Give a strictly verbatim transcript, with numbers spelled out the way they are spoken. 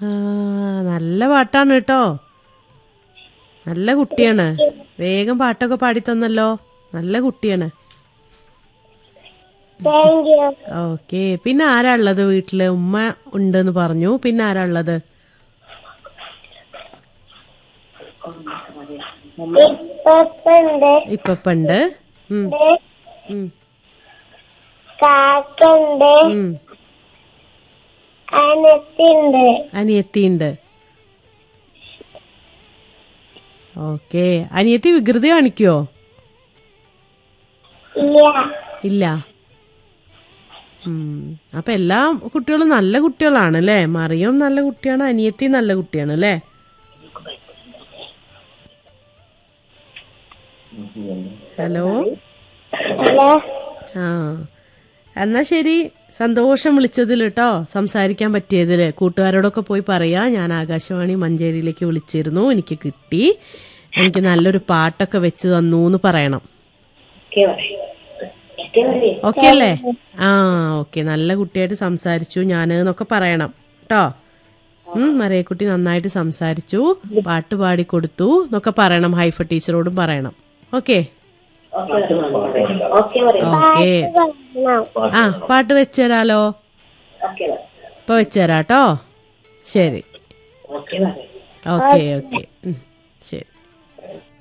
ആ നല്ല പാട്ടാണ് കേട്ടോ. നല്ല കുട്ടിയാണ്. വേഗം പാട്ടൊക്കെ പാടിത്തന്നല്ലോ. നല്ല കുട്ടിയാണ്. Thank you. ഓക്കെ. പിന്നെ ആരാ ഉള്ളത് വീട്ടില്? ഉമ്മ ഉണ്ടെന്ന് പറഞ്ഞു. പിന്നെ ആരാ ഉള്ളത്? ഇപ്പപ്പുണ്ട്, ഇപ്പപ്പുണ്ട്. ഉം ഉം കാക്കുണ്ട്, ഉം അനത്തുണ്ട്. അനിയത്തിയുണ്ട്. ഓക്കെ. അനിയത്തി വികൃതി കാണിക്കുവോ? ഇല്ല. ഇല്ല. ഉം അപ്പൊ എല്ലാ കുട്ടികളും നല്ല കുട്ടികളാണ് അല്ലേ? മറിയം നല്ല കുട്ടിയാണ്, അനിയത്തി നല്ല കുട്ടിയാണ് അല്ലേ? ഹലോ. ഹലോ. ആ എന്നാ ശരി. സന്തോഷം വിളിച്ചതിൽ കേട്ടോ, സംസാരിക്കാൻ പറ്റിയതിൽ. കൂട്ടുകാരോടൊക്കെ പോയി പറയാ ഞാൻ ആകാശവാണി മഞ്ചേരിയിലേക്ക് വിളിച്ചിരുന്നു, എനിക്ക് കിട്ടി, എനിക്ക് നല്ലൊരു പാട്ടൊക്കെ വെച്ച് തന്നു എന്ന് പറയണം. ഓക്കെ അല്ലേ? ആ ഓക്കെ. നല്ല കുട്ടിയായിട്ട് സംസാരിച്ചു ഞാൻ എന്നൊക്കെ പറയണം കേട്ടോ. ഉം മറിയക്കുട്ടി നന്നായിട്ട് സംസാരിച്ചു, പാട്ട് പാടിക്കൊടുത്തു എന്നൊക്കെ പറയണം. ഹൈഫ ടീച്ചറോടും പറയണം. Okay okay. ആ പാട്ട് വെച്ചുതരാലോ. ഇപ്പൊ വെച്ചുതരാട്ടോ. ശരി. Okay okay. ശരി.